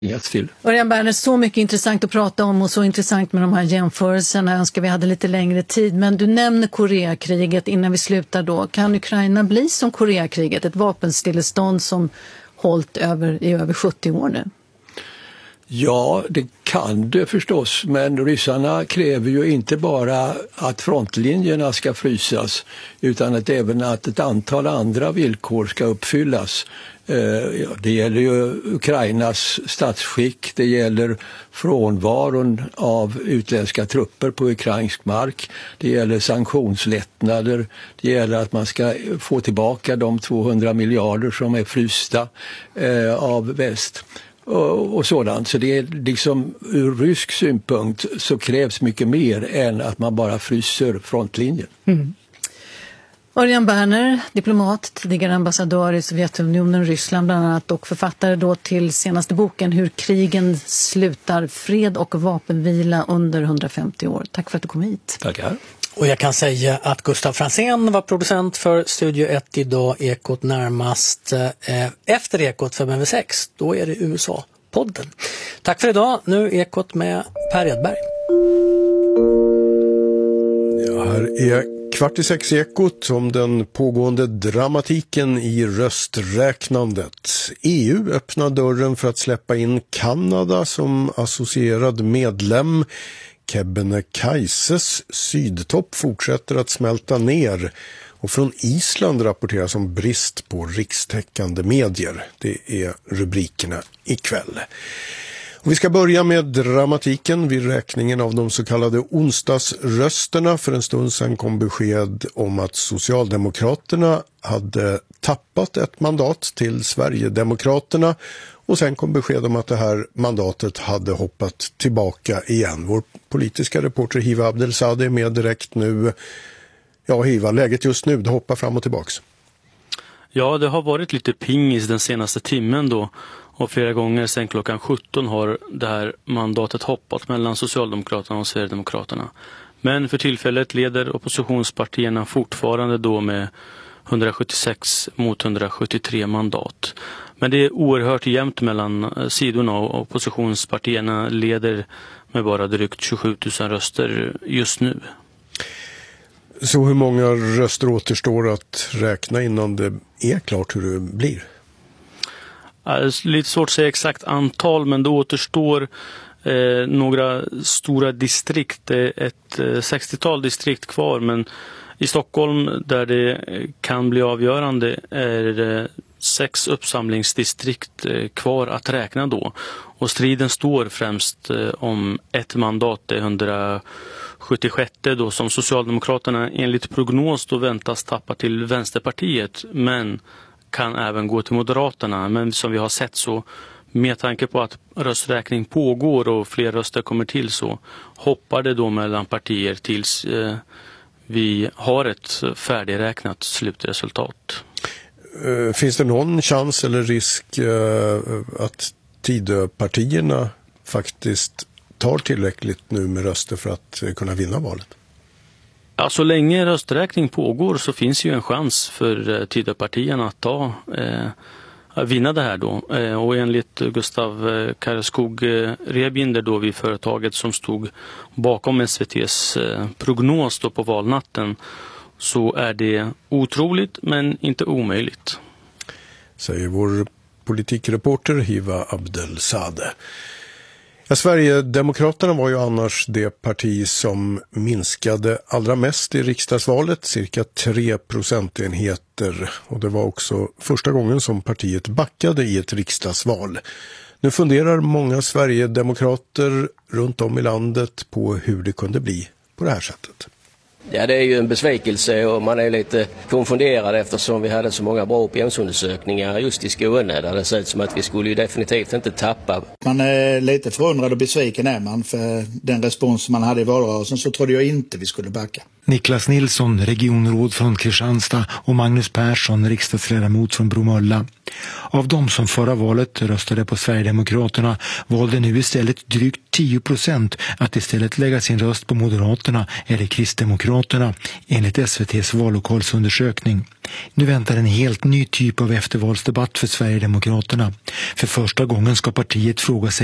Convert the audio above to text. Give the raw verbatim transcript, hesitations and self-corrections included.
till. Örjan Berner, så mycket intressant att prata om och så intressant med de här jämförelserna. Jag önskar vi hade lite längre tid. Men du nämner Koreakriget innan vi slutar då. Kan Ukraina bli som Koreakriget? Ett vapenstillestånd som hållit över, i över sjuttio år nu? Ja, det kan det förstås, men ryssarna kräver ju inte bara att frontlinjerna ska frysas utan att även att ett antal andra villkor ska uppfyllas. Det gäller ju Ukrainas statsskick, det gäller frånvaron av utländska trupper på ukrainsk mark, det gäller sanktionslättnader, det gäller att man ska få tillbaka de tvåhundra miljarder som är frysta av väst. Och sådant. Så det är liksom ur rysk synpunkt så krävs mycket mer än att man bara fryser frontlinjen. Mm. Örjan Berner, diplomat, tidigare ambassadör i Sovjetunionen, Ryssland bland annat och författare då till senaste boken Hur krigen slutar, fred och vapenvila under hundrafemtio år. Tack för att du kom hit. Tackar. Och jag kan säga att Gustav Franzén var producent för Studio ett idag, Ekot närmast eh, efter Ekot fem över sex. Då är det U S A-podden. Tack för idag. Nu Ekot med Per Edberg. Ja, här är kvart i sex Ekot om den pågående dramatiken i rösträknandet. E U öppnar dörren för att släppa in Kanada som associerad medlem. Kebnekaises sydtopp fortsätter att smälta ner och från Island rapporteras om brist på rikstäckande medier. Det är rubrikerna ikväll. Och vi ska börja med dramatiken vid räkningen av de så kallade onsdagsrösterna. För en stund sedan kom besked om att Socialdemokraterna hade tappat ett mandat till Sverigedemokraterna. Och sen kom besked om att det här mandatet hade hoppat tillbaka igen. Vår politiska reporter Hiva Abdelsadeh är med direkt nu. Ja, Hiva, läget just nu, det hoppar fram och tillbaks. Ja, det har varit lite pingis den senaste timmen då. Och flera gånger sedan klockan sjutton har det här mandatet hoppat mellan Socialdemokraterna och Sverigedemokraterna. Men för tillfället leder oppositionspartierna fortfarande då med hundrasjuttiosex mot hundrasjuttiotre mandat. Men det är oerhört jämnt mellan sidorna och oppositionspartierna leder med bara drygt tjugosju tusen röster just nu. Så hur många röster återstår att räkna innan det är klart hur det blir? Lite svårt att säga exakt antal, men det återstår eh, några stora distrikt, ett eh, sextiotal distrikt kvar, men i Stockholm där det kan bli avgörande är det sex uppsamlingsdistrikt eh, kvar att räkna då. Och striden står främst eh, om ett mandat, det hundrasjuttiosex då, som Socialdemokraterna enligt prognos då väntas tappa till Vänsterpartiet, men kan även gå till Moderaterna. Men som vi har sett så, med tanke på att rösträkning pågår och fler röster kommer till, så hoppar det då mellan partier tills eh, vi har ett färdigräknat slutresultat. Finns det någon chans eller risk eh, att Tidöpartierna faktiskt tar tillräckligt nu med röster för att kunna vinna valet? Ja, så länge rösträkning pågår så finns ju en chans för Tidöpartierna att ta, eh, att vinna det här då. Eh, och enligt Gustav Karreskog eh, Rebinder då vid företaget som stod bakom S V T:s eh, prognos då på valnatten, så är det otroligt men inte omöjligt. Säger vår politikreporter Hiva Abdelsadeh. Ja, Sverigedemokraterna var ju annars det parti som minskade allra mest i riksdagsvalet, cirka tre procentenheter. Och det var också första gången som partiet backade i ett riksdagsval. Nu funderar många Sverigedemokrater runt om i landet på hur det kunde bli på det här sättet. Ja, det är ju en besvikelse och man är lite konfunderad eftersom vi hade så många bra opinionsundersökningar just i Skåne där det ser ut som att vi skulle ju definitivt inte tappa. Man är lite förundrad och besviken är man för den respons man hade i valrörelsen, så trodde jag inte vi skulle backa. Niklas Nilsson, regionråd från Kristianstad, och Magnus Persson, riksdagsledamot från Bromölla. Av de som förra valet röstade på Sverigedemokraterna valde nu istället drygt tio procent att istället lägga sin röst på Moderaterna eller Kristdemokraterna, enligt S V T:s vallokalsundersökning. Nu väntar en helt ny typ av eftervalsdebatt för Sverigedemokraterna. För första gången ska partiet fråga sig